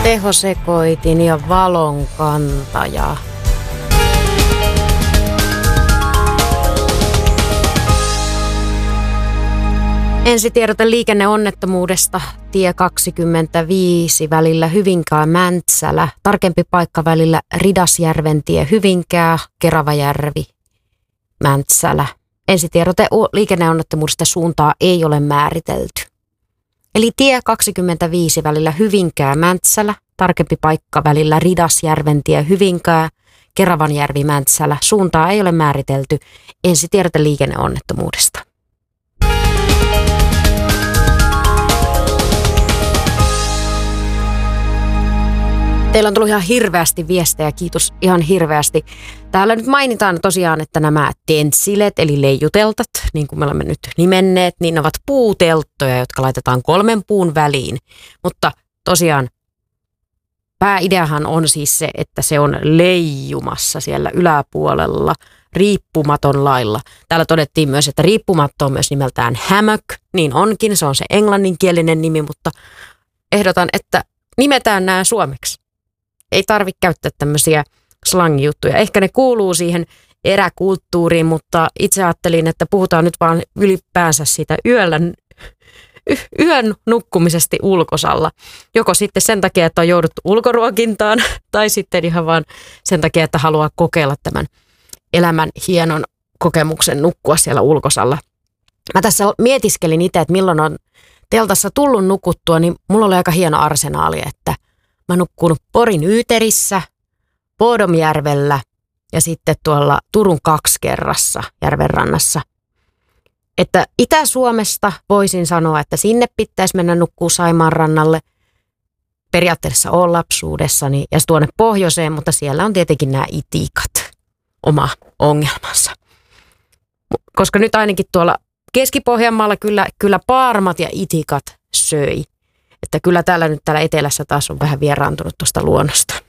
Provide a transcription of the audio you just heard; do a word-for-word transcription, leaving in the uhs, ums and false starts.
tehosekoitin ja valonkantaja. Ensitiedote liikenneonnettomuudesta tie kaksikymmentäviisi välillä Hyvinkää-Mäntsälä. Tarkempi paikka välillä Ridasjärventie Hyvinkää, Keravajärvi, Mäntsälä. Ensitiedote liikenneonnettomuudesta suuntaa ei ole määritelty. Eli tie kaksikymmentäviisi välillä Hyvinkää-Mäntsälä. Tarkempi paikka välillä Ridasjärventie Hyvinkää, Keravanjärvi, Mäntsälä. Suuntaa ei ole määritelty. Ensitiedote liikenneonnettomuudesta. Teillä on tullut ihan hirveästi viestejä, kiitos ihan hirveästi. Täällä nyt mainitaan tosiaan, että nämä tentsilet eli leijuteltat, niin kuin me olemme nyt nimenneet, niin ne ovat puutelttoja, jotka laitetaan kolmen puun väliin. Mutta tosiaan pääideahan on siis se, että se on leijumassa siellä yläpuolella riippumaton lailla. Täällä todettiin myös, että riippumatto on myös nimeltään hammock, niin onkin, se on se englanninkielinen nimi, mutta ehdotan, että nimetään nämä suomeksi. Ei tarvitse käyttää tämmöisiä slang-juttuja. Ehkä ne kuuluu siihen eräkulttuuriin, mutta itse ajattelin, että puhutaan nyt vaan ylipäänsä siitä yöllä, yön nukkumisesta ulkosalla. Joko sitten sen takia, että on jouduttu ulkoruokintaan, tai sitten ihan vaan sen takia, että haluaa kokeilla tämän elämän hienon kokemuksen nukkua siellä ulkosalla. Mä tässä mietiskelin itse, että milloin on teltassa tullut nukuttua, niin mulla oli aika hieno arsenaali, että mä nukkunut Porin Yyterissä, Poodomjärvellä ja sitten tuolla Turun kaksikerrassa järvenrannassa. Että Itä-Suomesta voisin sanoa, että sinne pitäisi mennä nukkuu Saimaan rannalle. Periaatteessa on lapsuudessani ja tuonne pohjoiseen, mutta siellä on tietenkin nämä itikat, oma ongelmansa. Koska nyt ainakin tuolla Keski-Pohjanmaalla kyllä, kyllä paarmat ja itikat söi. Että kyllä täällä nyt täällä etelässä taas on vähän vieraantunut tuosta luonnosta.